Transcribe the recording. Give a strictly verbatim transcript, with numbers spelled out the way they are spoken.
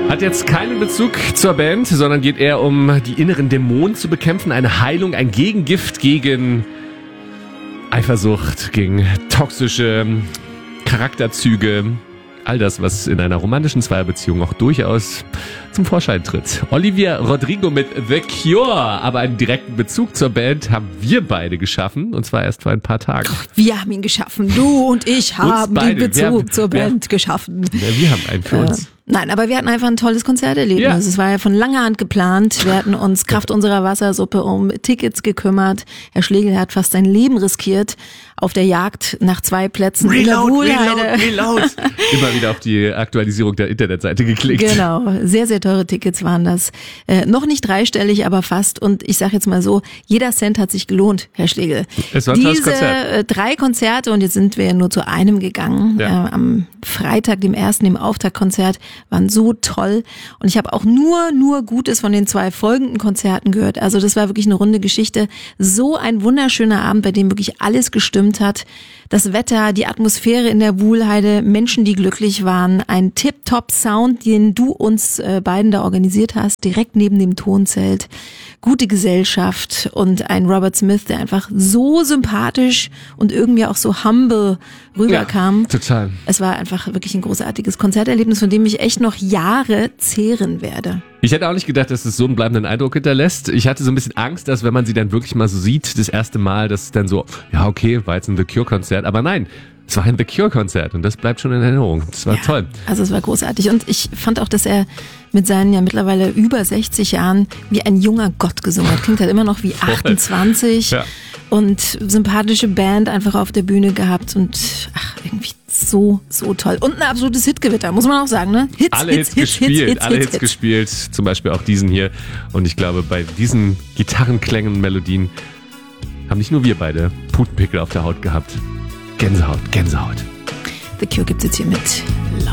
Hat jetzt keinen Bezug zur Band, sondern geht eher um die inneren Dämonen zu bekämpfen. Eine Heilung, ein Gegengift gegen Eifersucht, gegen toxische Charakterzüge. All das, was in einer romantischen Zweierbeziehung auch durchaus zum Vorschein tritt. Olivia Rodrigo mit The Cure. Aber einen direkten Bezug zur Band haben wir beide geschaffen. Und zwar erst vor ein paar Tagen. Wir haben ihn geschaffen. Du und ich haben den Bezug haben, zur Band wir, geschaffen. Ja, wir haben einen für äh, uns. Nein, aber wir hatten einfach ein tolles Konzerterlebnis. Ja. Es war ja von langer Hand geplant. Wir hatten uns Kraft unserer Wassersuppe um Tickets gekümmert. Herr Schlegel hat fast sein Leben riskiert auf der Jagd nach zwei Plätzen reload, in der Wuhlheide. Reload, reload. Immer wieder auf die Aktualisierung der Internetseite geklickt. Genau, sehr, sehr teure Tickets waren das. Äh, noch nicht dreistellig, aber fast. Und ich sage jetzt mal so, jeder Cent hat sich gelohnt, Herr Schlegel. Es war ein tolles Konzert. Diese äh, drei Konzerte, und jetzt sind wir nur zu einem gegangen. Ja. Äh, am Freitag, dem ersten, dem Auftaktkonzert, waren so toll. Und ich habe auch nur, nur Gutes von den zwei folgenden Konzerten gehört. Also das war wirklich eine runde Geschichte. So ein wunderschöner Abend, bei dem wirklich alles gestimmt hat. Das Wetter, die Atmosphäre in der Wuhlheide, Menschen, die glücklich waren, ein Tip-Top-Sound, den du uns äh, beiden da organisiert hast, direkt neben dem Tonzelt, gute Gesellschaft und ein Robert Smith, der einfach so sympathisch und irgendwie auch so humble rüberkam. Ja, total. Es war einfach wirklich ein großartiges Konzerterlebnis, von dem ich echt noch Jahre zehren werde. Ich hätte auch nicht gedacht, dass es so einen bleibenden Eindruck hinterlässt. Ich hatte so ein bisschen Angst, dass wenn man sie dann wirklich mal so sieht, das erste Mal, dass es dann so, ja okay, war jetzt ein The Cure-Konzert, aber nein, es war ein The Cure-Konzert und das bleibt schon in Erinnerung. Das war ja, toll. Also es war großartig und ich fand auch, dass er mit seinen ja mittlerweile über sechzig Jahren wie ein junger Gott gesungen hat. Klingt halt immer noch wie achtundzwanzig ja. Und sympathische Band einfach auf der Bühne gehabt und ach, irgendwie so, so toll. Und ein absolutes Hitgewitter, muss man auch sagen, ne? Hits, alle Hits, Hits gespielt, Hits, Hits, alle Hits, Hits gespielt, zum Beispiel auch diesen hier. Und ich glaube, bei diesen Gitarrenklängen und Melodien haben nicht nur wir beide Putenpickel auf der Haut gehabt. Gänsehaut, Gänsehaut. The Cure gibt's jetzt hier mit